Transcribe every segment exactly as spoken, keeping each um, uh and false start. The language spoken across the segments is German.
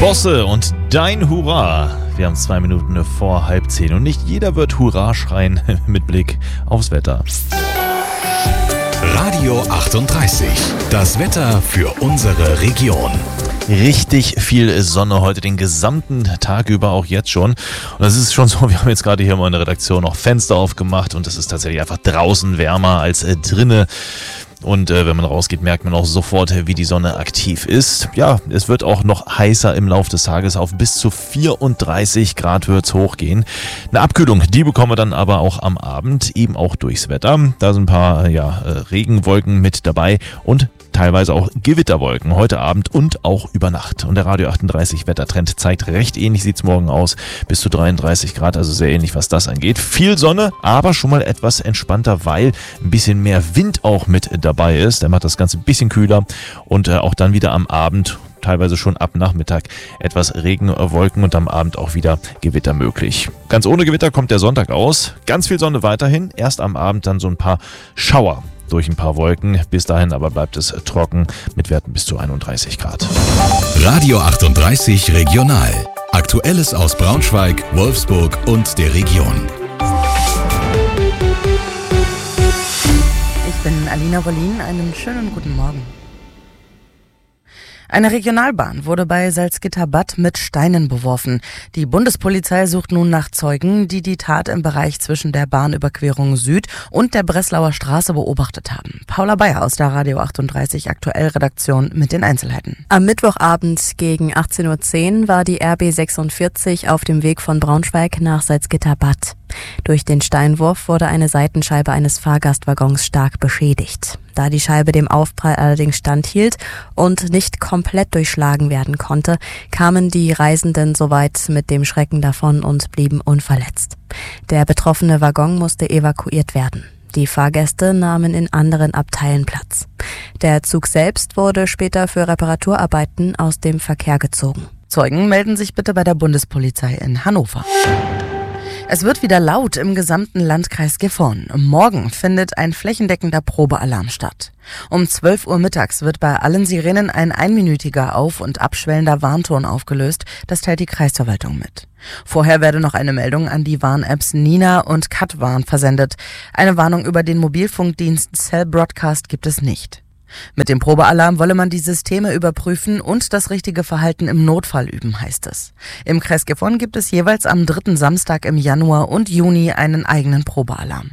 Bosse und dein Hurra. Wir haben zwei Minuten vor halb zehn und nicht jeder wird Hurra schreien mit Blick aufs Wetter. Radio achtunddreißig, das Wetter für unsere Region. Richtig viel Sonne heute den gesamten Tag über, auch jetzt schon. Und das ist schon so, wir haben jetzt gerade hier mal in der Redaktion noch Fenster aufgemacht und es ist tatsächlich einfach draußen wärmer als äh, drinnen. Und äh, wenn man rausgeht, merkt man auch sofort, wie die Sonne aktiv ist. Ja, es wird auch noch heißer im Laufe des Tages. Auf bis zu vierunddreißig Grad wird es hochgehen. Eine Abkühlung, die bekommen wir dann aber auch am Abend, eben auch durchs Wetter. Da sind ein paar ja, Regenwolken mit dabei und teilweise auch Gewitterwolken heute Abend und auch über Nacht. Und der Radio achtunddreißig Wettertrend zeigt recht ähnlich, sieht es morgen aus, bis zu dreiunddreißig Grad, also sehr ähnlich, was das angeht. Viel Sonne, aber schon mal etwas entspannter, weil ein bisschen mehr Wind auch mit dabei ist. Der macht das Ganze ein bisschen kühler und äh, auch dann wieder am Abend, teilweise schon ab Nachmittag, etwas Regenwolken und am Abend auch wieder Gewitter möglich. Ganz ohne Gewitter kommt der Sonntag aus. Ganz viel Sonne weiterhin, erst am Abend dann so ein paar Schauer durch ein paar Wolken. Bis dahin aber bleibt es trocken mit Werten bis zu einunddreißig Grad. Radio achtunddreißig Regional. Aktuelles aus Braunschweig, Wolfsburg und der Region. Ich bin Alina Wollin. Einen schönen guten Morgen. Eine Regionalbahn wurde bei Salzgitter-Bad mit Steinen beworfen. Die Bundespolizei sucht nun nach Zeugen, die die Tat im Bereich zwischen der Bahnüberquerung Süd und der Breslauer Straße beobachtet haben. Paula Bayer aus der Radio achtunddreißig Aktuell-Redaktion mit den Einzelheiten. Am Mittwochabend gegen achtzehn Uhr zehn war die R B sechsundvierzig auf dem Weg von Braunschweig nach Salzgitter-Bad. Durch den Steinwurf wurde eine Seitenscheibe eines Fahrgastwaggons stark beschädigt. Da die Scheibe dem Aufprall allerdings standhielt und nicht komplett durchschlagen werden konnte, kamen die Reisenden soweit mit dem Schrecken davon und blieben unverletzt. Der betroffene Waggon musste evakuiert werden. Die Fahrgäste nahmen in anderen Abteilen Platz. Der Zug selbst wurde später für Reparaturarbeiten aus dem Verkehr gezogen. Zeugen melden sich bitte bei der Bundespolizei in Hannover. Es wird wieder laut im gesamten Landkreis Gifhorn. Morgen findet ein flächendeckender Probealarm statt. Um zwölf Uhr mittags wird bei allen Sirenen ein einminütiger auf- und abschwellender Warnton aufgelöst. Das teilt die Kreisverwaltung mit. Vorher werde noch eine Meldung an die Warn-Apps Nina und Katwarn versendet. Eine Warnung über den Mobilfunkdienst Cell Broadcast gibt es nicht. Mit dem Probealarm wolle man die Systeme überprüfen und das richtige Verhalten im Notfall üben, heißt es. Im Kreis Gifhorn gibt es jeweils am dritten Samstag im Januar und Juni einen eigenen Probealarm.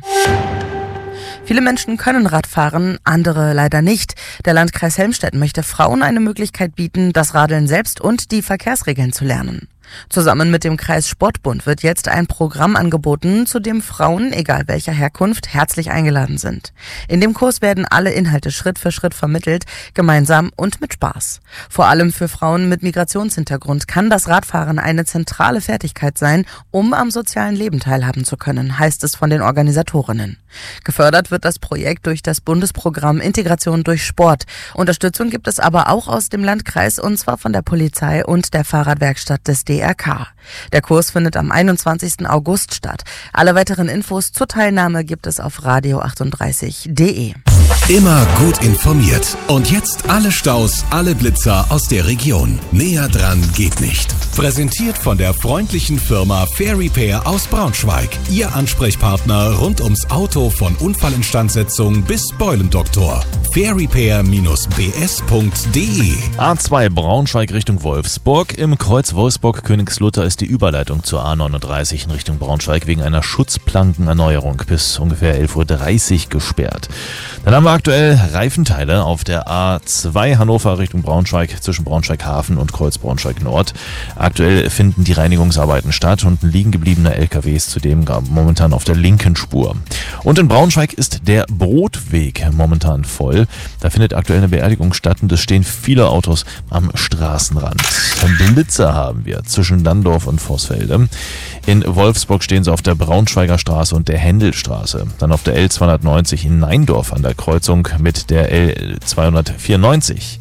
Viele Menschen können Rad fahren, andere leider nicht. Der Landkreis Helmstedt möchte Frauen eine Möglichkeit bieten, das Radeln selbst und die Verkehrsregeln zu lernen. Zusammen mit dem Kreis Sportbund wird jetzt ein Programm angeboten, zu dem Frauen, egal welcher Herkunft, herzlich eingeladen sind. In dem Kurs werden alle Inhalte Schritt für Schritt vermittelt, gemeinsam und mit Spaß. Vor allem für Frauen mit Migrationshintergrund kann das Radfahren eine zentrale Fertigkeit sein, um am sozialen Leben teilhaben zu können, heißt es von den Organisatorinnen. Gefördert wird das Projekt durch das Bundesprogramm Integration durch Sport. Unterstützung gibt es aber auch aus dem Landkreis, und zwar von der Polizei und der Fahrradwerkstatt des D R K. Der Kurs findet am einundzwanzigsten August statt. Alle weiteren Infos zur Teilnahme gibt es auf radio achtunddreißig punkt de. Immer gut informiert. Und jetzt alle Staus, alle Blitzer aus der Region. Näher dran geht nicht. Präsentiert von der freundlichen Firma Fair Repair aus Braunschweig. Ihr Ansprechpartner rund ums Auto von Unfallinstandsetzung bis Beulendoktor. fair repair b s punkt de. A zwei Braunschweig Richtung Wolfsburg. Im Kreuz Wolfsburg-Königslutter ist die Überleitung zur A neununddreißig in Richtung Braunschweig wegen einer Schutzplankenerneuerung bis ungefähr elf Uhr dreißig gesperrt. Dann haben wir aktuell Reifenteile auf der A zwei Hannover Richtung Braunschweig zwischen Braunschweig Hafen und Kreuz Braunschweig Nord. Aktuell finden die Reinigungsarbeiten statt und ein liegen gebliebener L K W ist zudem momentan auf der linken Spur. Und in Braunschweig ist der Brotweg momentan voll. Da findet aktuell eine Beerdigung statt und es stehen viele Autos am Straßenrand. Blitzer haben wir zwischen Landorf und Vossfelde. In Wolfsburg stehen sie auf der Braunschweiger Straße und der Händelstraße. Dann auf der L zweihundertneunzig in Neindorf an der Kreuzung mit der L zweihundertvierundneunzig.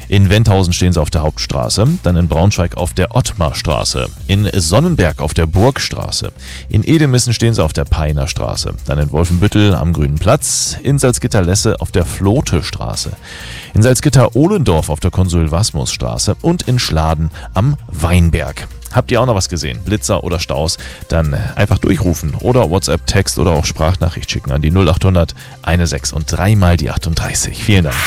In Wenthausen stehen sie auf der Hauptstraße, dann in Braunschweig auf der Ottmarstraße, in Sonnenberg auf der Burgstraße, in Edemissen stehen sie auf der Peiner Straße, dann in Wolfenbüttel am Grünen Platz, in Salzgitter-Lesse auf der Flote-Straße, in Salzgitter-Ohlendorf auf der Konsul-Wasmus-Straße und in Schladen am Weinberg. Habt ihr auch noch was gesehen? Blitzer oder Staus? Dann einfach durchrufen oder WhatsApp, Text oder auch Sprachnachricht schicken an die null acht hundert sechzehn und dreimal die achtunddreißig. Vielen Dank.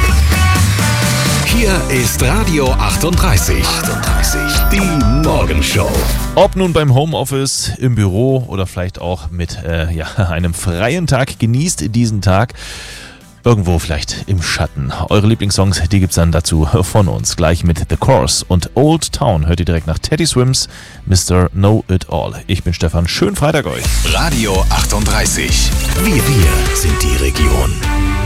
Hier ist Radio achtunddreißig. achtunddreißig, die Morgenshow. Ob nun beim Homeoffice, im Büro oder vielleicht auch mit äh, ja, einem freien Tag, genießt diesen Tag. Irgendwo vielleicht im Schatten. Eure Lieblingssongs, die gibt's dann dazu von uns. Gleich mit The Course und Old Town hört ihr direkt nach Teddy Swims, Mister Know It All. Ich bin Stefan, schönen Freitag euch. Radio achtunddreißig. Wir, wir sind die Region.